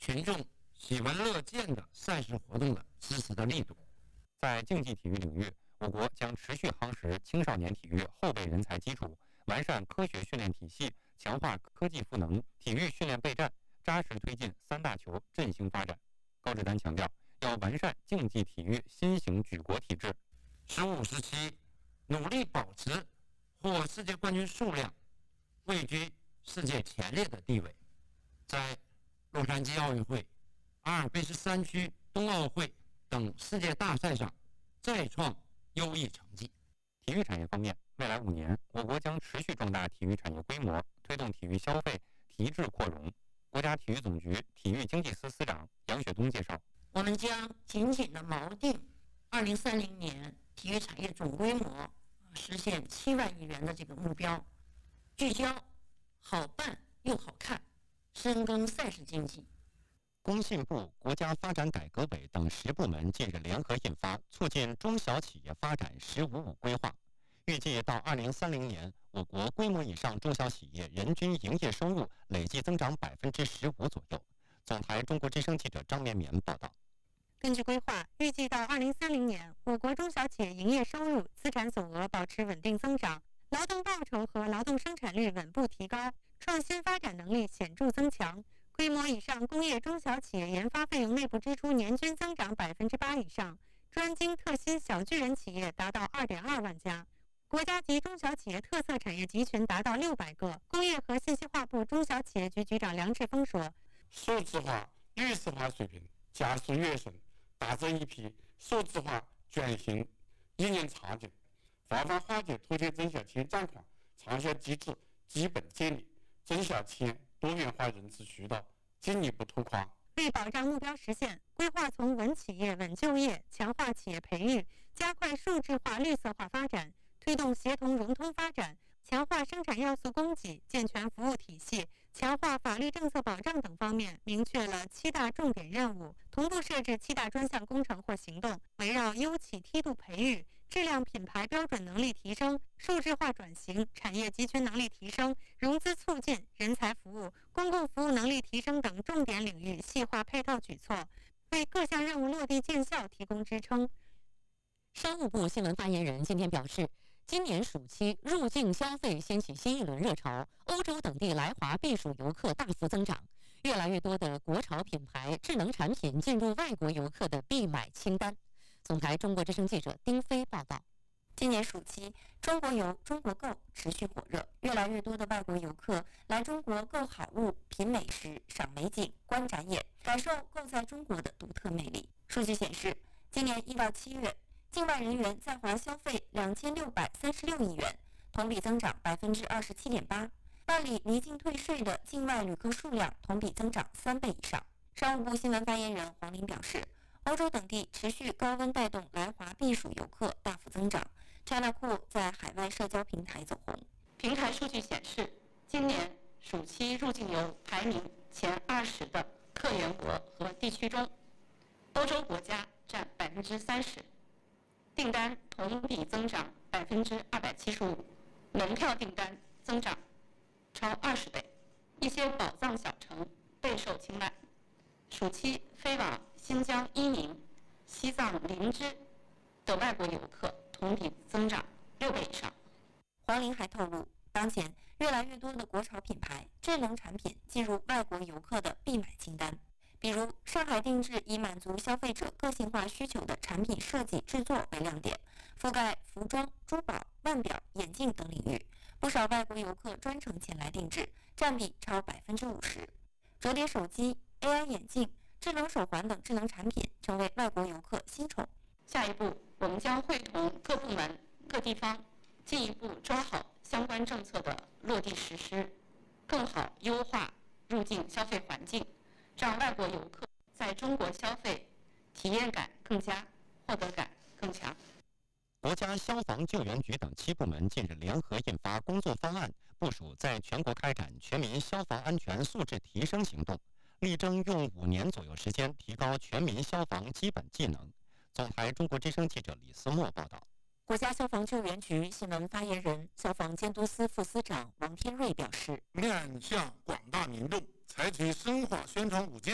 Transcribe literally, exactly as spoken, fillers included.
群众喜闻乐见的赛事活动的支持的力度。 在竞技体育领域，我国将持续夯实青少年体育后备人才基础，完善科学训练体系，强化科技赋能，体育训练备战，扎实推进三大球振兴发展。高志丹强调，要完善竞技体育新型举国体制。十五、十七，努力保持获世界冠军数量位居世界前列的地位，在洛杉矶奥运会、阿尔卑斯山区冬奥会等世界大赛上再创优异成绩。体育产业方面，未来五年，我国将持续壮大体育产业规模，推动体育消费提质扩容。国家体育总局体育经济司司长杨雪东介绍， 我们将紧紧地锚定二零三零年体育产业总规模实现七万亿元的这个目标，聚焦好办又好看，深耕赛事经济。 工信部、国家发展改革委等十部门近日联合印发《促进中小企业发展“十五五”规划》，预计到二零三零年，我国规模以上中小企业人均营业收入累计增长百分之十五左右。总台中国之声记者张绵绵报道。 根据规划，预计到二零三零年，我国中小企业营业收入、资产总额保持稳定增长，劳动报酬和劳动生产率稳步提高，创新发展能力显著增强。规模以上工业中小企业研发费用内部支出年均增长百分之八以上，专精特新小巨人企业达到二点二万家，国家级中小企业特色产业集群达到六百个。工业和信息化部中小企业局局长梁志峰说：“ 数字化、绿色化水平加速跃升，打造一批数字化转型理念场景，发放化解脱贴中小企业账款畅销机制基本建立，中小企业多元化融资渠道进一步拓宽。” 为保障目标实现，规划从稳企业、稳就业，强化企业培育，加快数字化、绿色化发展，推动协同融通发展，强化生产要素供给，健全服务体系，强化法律政策保障等方面，明确了七大重点任务，同步设置七大专项工程或行动，围绕优企梯度培育、质量品牌标准能力提升、数字化转型、产业集群能力提升、融资促进、人才服务、公共服务能力提升等重点领域细化配套举措，为各项任务落地见效提供支撑。 商务部新闻发言人今天表示，今年暑期入境消费掀起新一轮热潮，欧洲等地来华避暑游客大幅增长，越来越多的国潮品牌、智能产品进入外国游客的必买清单。总台中国之声记者丁飞报道。 今年暑期，中国游、中国购持续火热，越来越多的外国游客来中国购好物、品美食、赏美景、观展演，感受购在中国的独特魅力。数据显示，今年一到七月，境外人员在华消费两千六百三十六亿元，同比增长百分之二十七点八。办理离境退税的境外旅客数量同比增长三倍以上。商务部新闻发言人黄玲表示，欧洲等地持续高温带动来华避暑游客大幅增长 ，China Cool 在海外社交平台走红。 平台数据显示，今年暑期入境游排名前二十的客源国和地区中，欧洲国家占百分之三十。订单同比增长百分之二百七十五，门票订单增长超二十倍，一些宝藏小城备受青睐。暑期飞往新疆伊宁、西藏林芝的外国游客同比增长六倍以上。 黄玲还透露，当前越来越多的国潮品牌、智能产品进入外国游客的必买清单。比如上海定制以满足消费者个性化需求的产品设计制作为亮点，覆盖服装、珠宝、腕表、眼镜等领域，不少外国游客专程前来定制，占比超百分之五十。折叠手机、A I 眼镜、智能手环等智能产品成为外国游客新宠。 下一步，我们将会同各部门、各地方进一步抓好相关政策的落地实施，更好优化入境消费环境，让外国游客在中国消费体验感更佳，获得感更强。 国家消防救援局等七部门近日联合印发工作方案，部署在全国开展全民消防安全素质提升行动，力争用五年左右时间提高全民消防基本技能。总台中国之声记者李思墨报道。 国家消防救援局新闻发言人、消防监督司副司长王天瑞表示， 面向广大民众，采取深化宣传五件